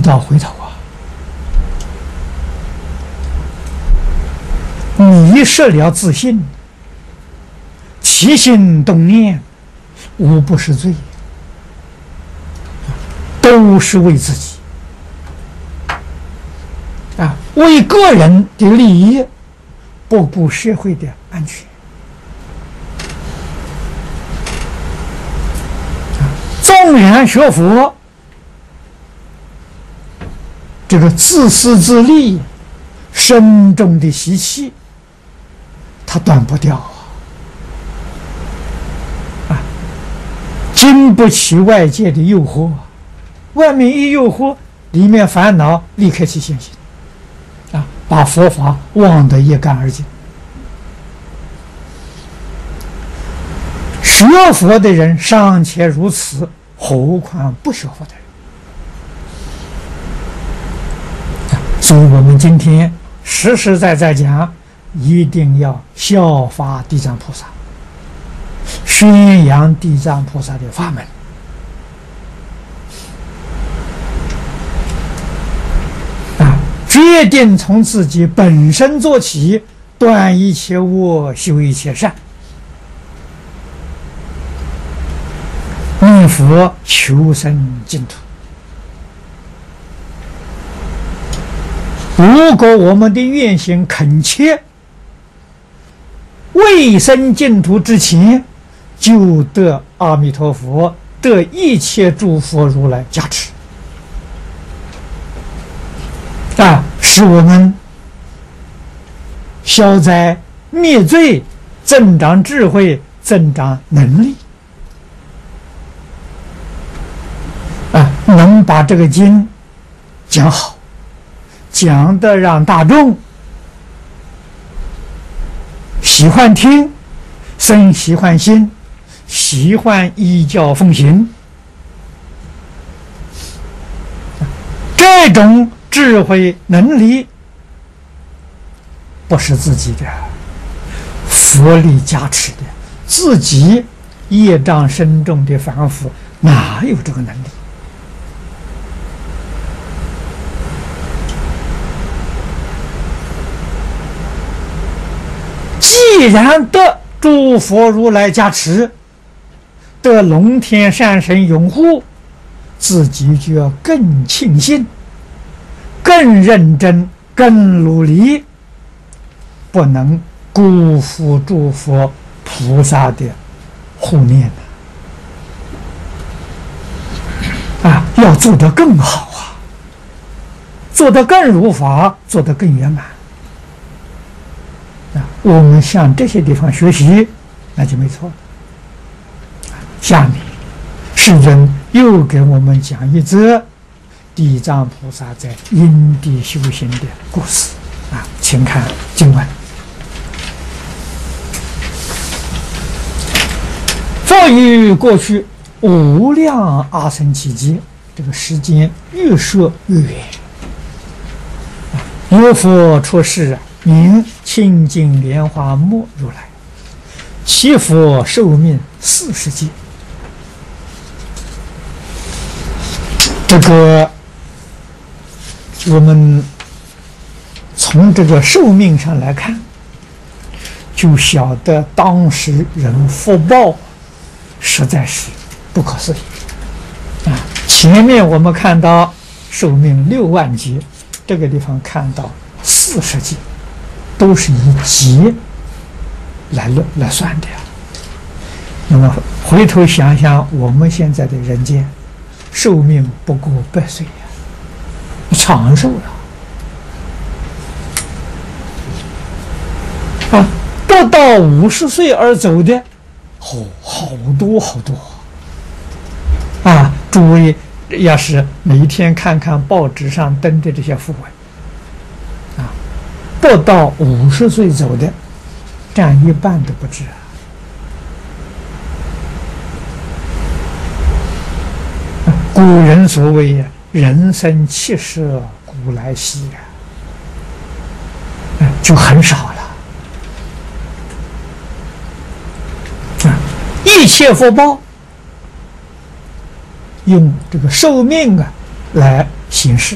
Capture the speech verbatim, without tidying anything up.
到回头啊，迷失了自信，起心动念，无不是罪，都是为自己啊，为个人的利益，不顾社会的安全。纵然学佛，这个自私自利、深重的习气，它断不掉啊！啊，经不起外界的诱惑，外面一诱惑，里面烦恼立刻起现行，啊，把佛法忘得一干二净。学佛的人尚且如此，何况不学佛的人？所以我们今天实实在在讲，一定要效法地藏菩萨，宣扬地藏菩萨的法门。啊，决定从自己本身做起，断一切恶，修一切善。念佛求生净土。如果我们的愿心恳切，未生净土之前，就得阿弥陀佛，得一切诸佛如来加持，啊，使我们消灾灭罪，增长智慧，增长能力。啊，能把这个经讲好，讲的让大众喜欢听，生喜欢心，喜欢依教奉行。这种智慧能力不是自己的，佛力加持的，自己业障深重的凡夫哪有这个能力？既然得诸佛如来加持，得龙天善神拥护，自己就要更庆幸，更认真，更努力，不能辜负诸佛菩萨的护念啊！要做得更好啊，做得更如法，做得更圆满。啊，我们向这些地方学习，那就没错。下面世尊又给我们讲一则地藏菩萨在因地修行的故事啊，请看经文。佛于过去无量阿僧祇劫，这个时间越说越远。有佛出世啊，名清净莲华目如来，其佛寿命四十劫。这个我们从这个寿命上来看，就晓得当时人福报实在是不可思议啊！前面我们看到寿命六万劫，这个地方看到四十劫，都是以劫来论来算的呀。那么回头想想，我们现在的人间寿命不过百岁呀，长寿了啊！不到五十岁而走的，哦，好多好多啊！诸位要是每天看看报纸上登的这些讣文啊，不到五十岁走的，占一半都不止啊！古人所谓“人生七十古来稀”啊，就很少了。一切福报用这个寿命啊来行事